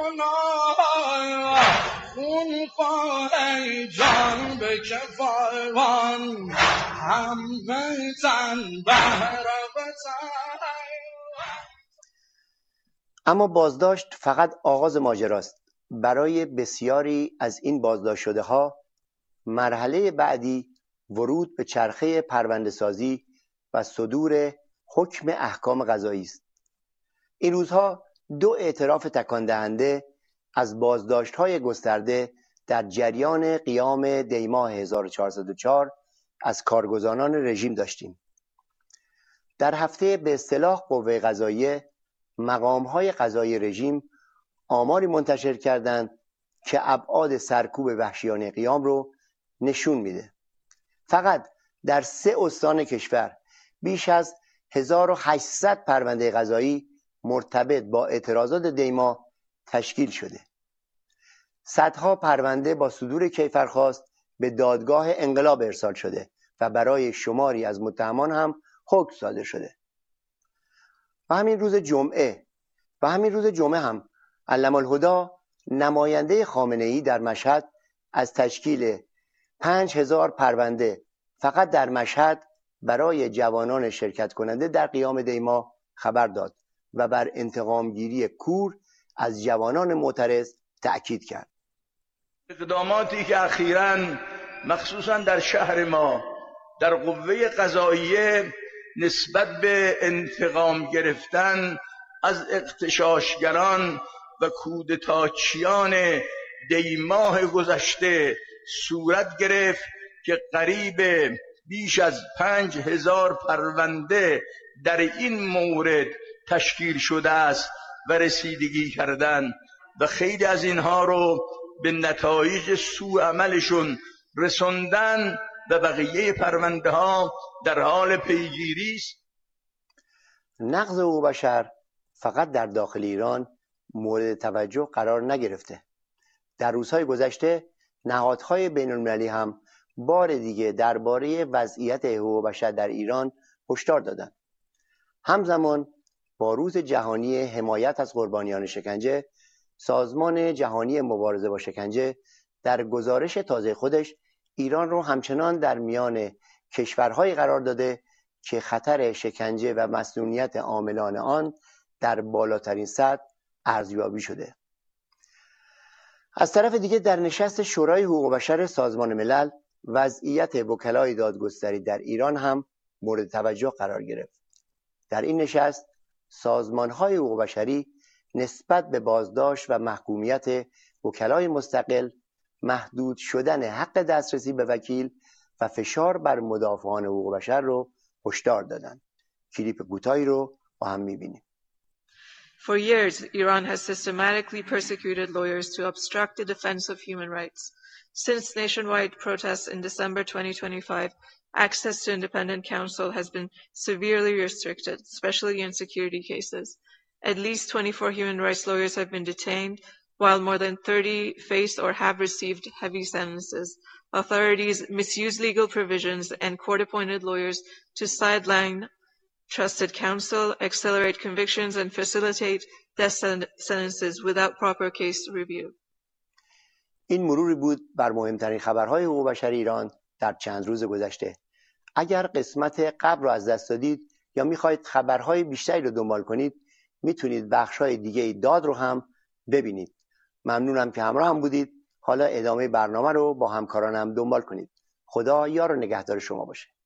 خون خواهی جان به کفایوان هم بزن بهر وطن. اما بازداشت فقط آغاز ماجراست. برای بسیاری از این بازداشت شده ها مرحله بعدی ورود به چرخه پرونده‌سازی و صدور حکم احکام قضایی است. این روزها دو اعتراف تکان دهنده از بازداشت‌های گسترده در جریان قیام دی‌ماه 1404 از کارگزاران رژیم داشتیم. در هفته به اصطلاح قوه قضاییه، مقام‌های قضایی رژیم آماری منتشر کردند که ابعاد سرکوب وحشیانه قیام رو نشون میده. فقط در 3 استان کشور بیش از 1800 پرونده قضایی مرتبط با اعتراضات دی‌ماه تشکیل شده. صدها پرونده با صدور کیفرخواست به دادگاه انقلاب ارسال شده و برای شماری از متهمان هم حکم صادر شده. و همین روز جمعه هم علم الهدی نماینده خامنه‌ای در مشهد از تشکیل 5000 پرونده فقط در مشهد برای جوانان شرکت کننده در قیام دی‌ماه خبر داد و بر انتقامگیری کور از جوانان معترض تأکید کرد. اقداماتی که اخیراً مخصوصاً در شهر ما در قوه قضاییه نسبت به انتقام گرفتن از اغتشاشگران و کودتاچیان دی‌ماه گذشته صورت گرفت که قریب بیش از 5000 پرونده در این مورد تشکیل شده است و رسیدگی کردن و خیلی از اینها رو به نتایج سوء عملشون رسوندن و بقیه پرونده ها در حال پیگیری است. نقض حقوق بشر فقط در داخل ایران مورد توجه قرار نگرفته. در روزهای گذشته نهادهای بین‌المللی هم بار دیگه درباره وضعیت حقوق بشر در ایران هشدار دادند. همزمان با روز جهانی حمایت از قربانیان شکنجه، سازمان جهانی مبارزه با شکنجه در گزارش تازه خودش ایران رو همچنان در میان کشورهایی قرار داده که خطر شکنجه و مسئولیت عاملان آن در بالاترین سطح ارزیابی شده. از طرف دیگه در نشست شورای حقوق بشر سازمان ملل وضعیت وکلای دادگستری در ایران هم مورد توجه قرار گرفت. در این نشست سازمان‌های حقوق بشری نسبت به بازداشت و محکومیت وکلای مستقل، محدود شدن حق دسترسی به وکیل و فشار بر مدافعان حقوق بشر رو هشدار دادند. کلیپ کوتاهی رو با هم می‌بینیم. For years, Iran has systematically persecuted lawyers to obstruct the defense of human rights. Since nationwide protests in December 2025, access to independent counsel has been severely restricted, especially in security cases. At least 24 human rights lawyers have been detained, while more than 30 face or have received heavy sentences. Authorities misuse legal provisions and court-appointed lawyers to sideline trusted counsel, accelerate convictions, and facilitate death sentences without proper case review. این مروری بود بر مهمترین خبرهای حقوق بشر ایران در چند روز گذشته. اگر قسمت قبل رو از دست دادید یا میخواید خبرهای بیشتری رو دنبال کنید، میتونید بخشهای دیگه داد رو هم ببینید. ممنونم که همراه هم بودید. حالا ادامه برنامه رو با همکارانم دنبال کنید. خدا یار و نگهدار شما باشه.